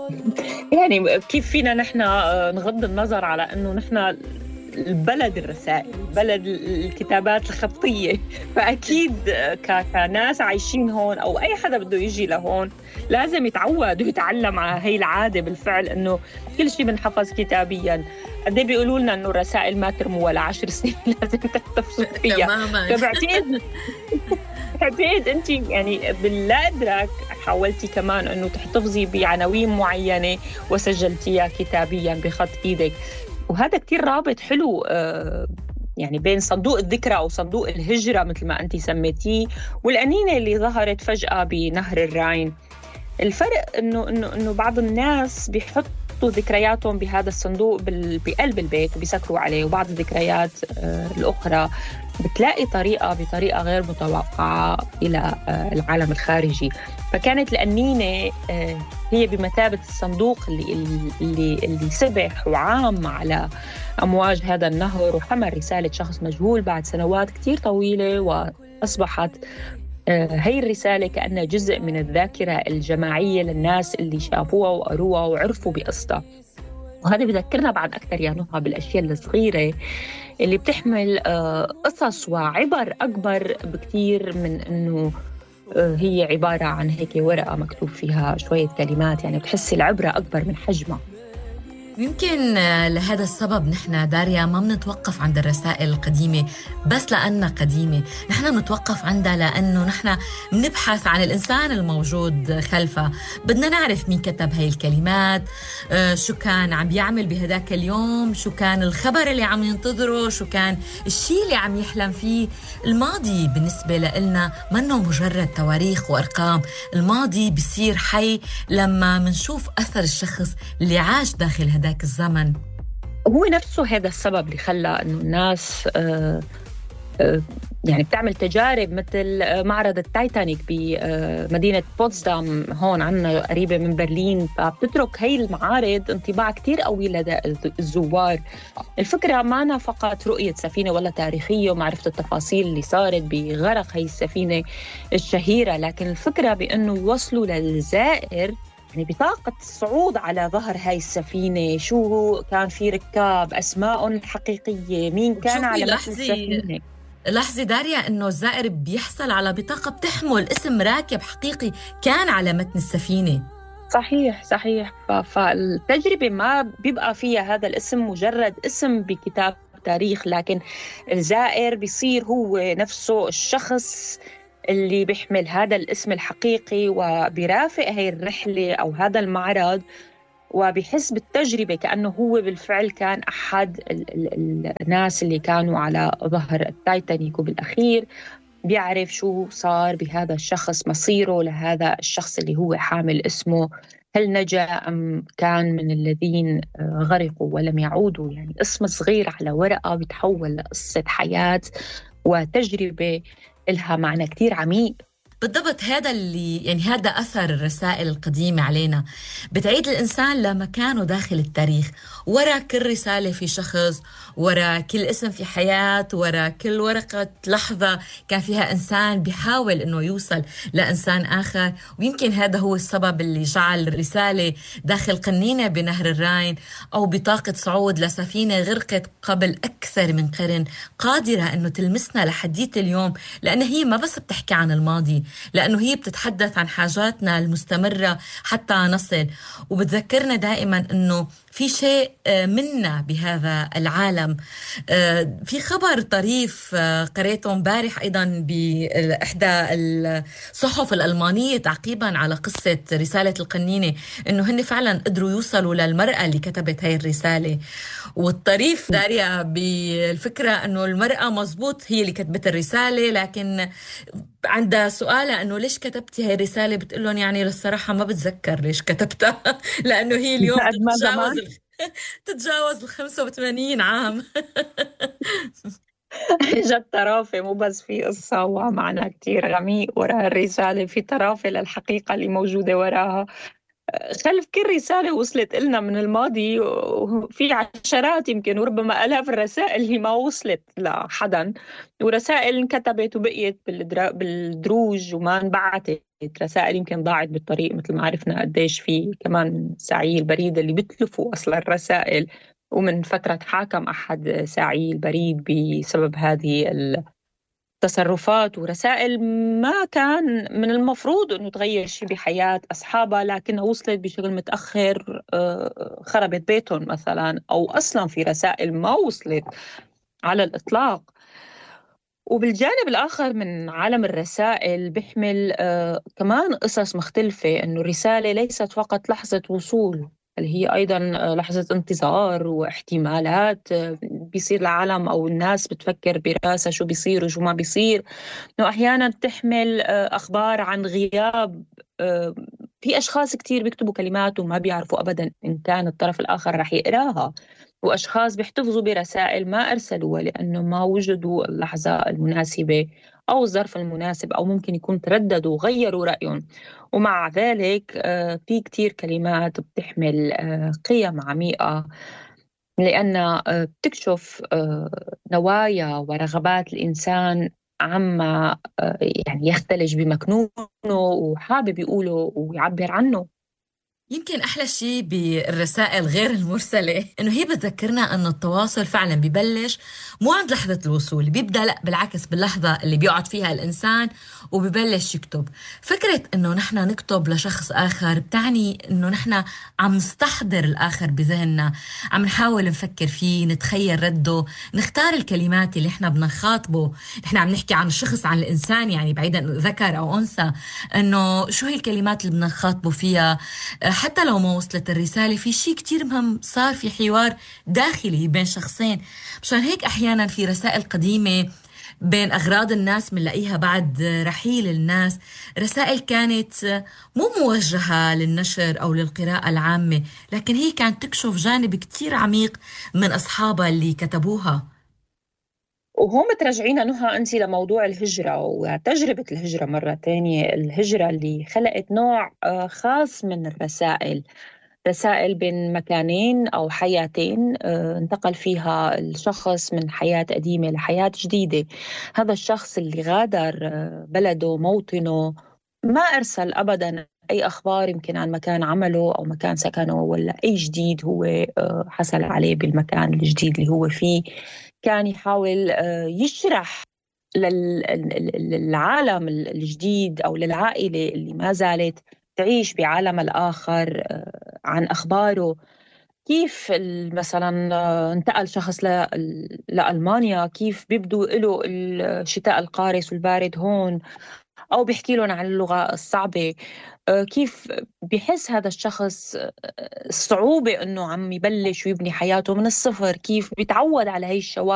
يعني كيف فينا نحن نغض النظر على أنه نحن البلد الرسائل، بلد الكتابات الخطية. فأكيد كناس عايشين هون أو أي حدا بده يجي لهون لازم يتعود ويتعلم على هي العادة بالفعل، أنه كل شيء بنحفظ كتابيا. قد بيقولوا لنا أنه الرسائل ما ترموا ولا 10 سنين لازم تحتفظوا فيها. تماما. بعتقد أنت يعني باللا إدراك حاولتي كمان أنه تحتفظي بعناوين معينة وسجلتيها كتابيا بخط إيدك، وهذا كتير رابط حلو يعني بين صندوق الذكرى أو صندوق الهجرة مثل ما أنت سميتيه والأنينة اللي ظهرت فجأة بنهر الراين. الفرق إنه بعض الناس بيحطوا ذكرياتهم بهذا الصندوق بقلب البيت وبيسكروا عليه، وبعض الذكريات الأخرى بتلاقي بطريقة غير متوقعة إلى العالم الخارجي. فكانت الأنينة هي بمثابة الصندوق اللي سبح وعام على أمواج هذا النهر وحمل رسالة شخص مجهول بعد سنوات كتير طويلة، وأصبحت هي الرسالة كأنها جزء من الذاكرة الجماعية للناس اللي شافوها وقروها وعرفوا بقصتها. وهذا بذكرنا بعد أكثر يا نهى بالأشياء الصغيرة اللي بتحمل قصص وعبر أكبر بكتير من أنه هي عبارة عن هيك ورقة مكتوب فيها شوية كلمات. يعني بتحسي العبرة أكبر من حجمها. يمكن لهذا السبب نحن داريا ما بنتوقف عند الرسائل القديمة بس لأنها قديمة، نحن بنتوقف عندها لأنه نحن بنبحث عن الإنسان الموجود خلفها. بدنا نعرف مين كتب هاي الكلمات، شو كان عم بيعمل بهداك اليوم، شو كان الخبر اللي عم ينتظره، شو كان الشيء اللي عم يحلم فيه. الماضي بالنسبة لنا منه مجرد تواريخ وأرقام، الماضي بيصير حي لما منشوف أثر الشخص اللي عاش داخل هداك الزمن. هو نفسه هذا السبب اللي خلى أنه الناس يعني بتعمل تجارب مثل معرض التايتانيك بمدينة بوتسدام هون عنا قريبة من برلين، فبتترك هاي المعارض انطباع كتير قوي لدى الزوار. الفكرة ما فقط رؤية سفينة ولا تاريخية ومعرفة التفاصيل اللي صارت بغرق هاي السفينة الشهيرة، لكن الفكرة بأنه يوصلوا للزائر يعني بطاقة الصعود على ظهر هاي السفينة، شو كان في ركاب، أسمائهم الحقيقية، مين كان شوفي على متن لحظة، السفينة. لاحظي داريا انه الزائر بيحصل على بطاقة بتحمل اسم راكب حقيقي كان على متن السفينة. صحيح صحيح. فالتجربة ما بيبقى فيها هذا الاسم مجرد اسم بكتاب تاريخ، لكن الزائر بيصير هو نفسه الشخص اللي بيحمل هذا الاسم الحقيقي وبيرافق هاي الرحلة أو هذا المعرض، وبيحس بالتجربة كأنه هو بالفعل كان أحد الناس اللي كانوا على ظهر التايتانيك، وبالأخير بيعرف شو صار بهذا الشخص، مصيره لهذا الشخص اللي هو حامل اسمه. هل نجا أم كان من الذين غرقوا ولم يعودوا؟ يعني اسم صغير على ورقة بيتحول لقصة حياة وتجربة إلها معنى كتير عميق. بالضبط، هذا اللي يعني هذا أثر الرسائل القديمة علينا، بتعيد الإنسان لمكانه داخل التاريخ. ورا كل رسالة في شخص، ورا كل اسم في حياة، ورا كل ورقة لحظة كان فيها إنسان بيحاول إنه يوصل لإنسان آخر. ويمكن هذا هو السبب اللي جعل الرسالة داخل قنينة بنهر الراين أو بطاقة صعود لسفينة غرقت قبل أكثر من قرن قادرة إنه تلمسنا لحديت اليوم، لأن هي ما بس بتحكي عن الماضي، لأنه هي بتتحدث عن حاجاتنا المستمرة حتى نصل، وبتذكرنا دائما أنه في شيء منا بهذا العالم. في خبر طريف قريته امبارح أيضا بإحدى الصحف الألمانية تعقيبا على قصة رسالة القنينة، أنه هن فعلا قدروا يوصلوا للمرأة اللي كتبت هاي الرسالة. والطريف داريا بالفكرة أنه المرأة مزبوط هي اللي كتبت الرسالة، لكن عندها سؤالة أنه ليش كتبتي هاي الرسالة، بتقول لهم يعني للصراحة ما بتذكر ليش كتبتها لأنه هي اليوم قد ما زمان. تتجاوز 85 عام. جد طرافة، مو بس في قصة ومعنى كتير غميق وراء الرسالة، في طرافة للحقيقة اللي موجودة وراها. خلف كل رسالة وصلت إلنا من الماضي وفي عشرات يمكن وربما آلاف الرسائل اللي ما وصلت لحدا، ورسائل انكتبت وبقيت بالدروج وما انبعتت. رسائل يمكن ضاعت بالطريق، مثل ما عرفنا قديش في كمان ساعي البريد اللي بتلفوا أصلا الرسائل. ومن فترة تحاكم أحد ساعي البريد بسبب هذه التصرفات ورسائل ما كان من المفروض أنه تغير شيء بحياة أصحابها، لكنها وصلت بشكل متأخر، خربت بيتهم مثلا، أو أصلا في رسائل ما وصلت على الإطلاق. وبالجانب الآخر من عالم الرسائل بيحمل كمان قصص مختلفة، إنه الرسالة ليست فقط لحظة وصول، بل هي أيضا لحظة انتظار واحتمالات. بيصير العالم أو الناس بتفكر براسها شو بيصير وشو ما بيصير. إنه أحيانا بتحمل أخبار عن غياب. آه، في أشخاص كتير بيكتبوا كلمات وما بيعرفوا أبدا إن كان الطرف الآخر رح يقراها، وأشخاص بيحتفظوا برسائل ما أرسلوها لأنه ما وجدوا اللحظة المناسبة أو الظرف المناسب، أو ممكن يكون ترددوا وغيروا رأيهم. ومع ذلك في كتير كلمات بتحمل قيم عميقة، لأنها بتكشف نوايا ورغبات الإنسان عما يعني يختلج بمكنونه وحابب يقوله ويعبر عنه. يمكن أحلى شيء بالرسائل غير المرسلة إنه هي بتذكرنا إنه التواصل فعلا ببلش مو عند لحظة الوصول، بيبدأ لا بالعكس باللحظة اللي بيقعد فيها الإنسان وببلش يكتب. فكرة إنه نحن نكتب لشخص آخر بتعني إنه نحن عم نستحضر الآخر بذهننا، عم نحاول نفكر فيه، نتخيل رده، نختار الكلمات اللي احنا بدنا نخاطبه. نحن عم نحكي عن الشخص، عن الإنسان، يعني بعيدا ذكر أو أنثى، إنه شو هي الكلمات اللي بدنا نخاطبه فيها. حتى لو ما وصلت الرسالة، في شيء كتير مهم صار، في حوار داخلي بين شخصين. مشان هيك أحيانا في رسائل قديمة بين أغراض الناس بنلاقيها بعد رحيل الناس، رسائل كانت مو موجهة للنشر أو للقراءة العامة، لكن هي كانت تكشف جانب كتير عميق من أصحابها اللي كتبوها. وهون بترجعينا نهى أنت لموضوع الهجرة وتجربة الهجرة مرة تانية، الهجرة اللي خلقت نوع خاص من الرسائل، رسائل بين مكانين أو حياتين، انتقل فيها الشخص من حياة قديمة لحياة جديدة. هذا الشخص اللي غادر بلده موطنه ما أرسل أبدا أي أخبار يمكن عن مكان عمله أو مكان سكنه ولا أي جديد هو حصل عليه بالمكان الجديد اللي هو فيه. كان يحاول يشرح للعالم الجديد أو للعائلة اللي ما زالت تعيش بعالم الآخر عن أخباره. كيف مثلا انتقل شخص لألمانيا، كيف بيبدو له الشتاء القارس والبارد هون، أو بيحكي لهم عن اللغة الصعبة. كيف بيحس هذا الشخص الصعوبة أنه عم يبلش ويبني حياته من الصفر، كيف بيتعود على هاي الشوارع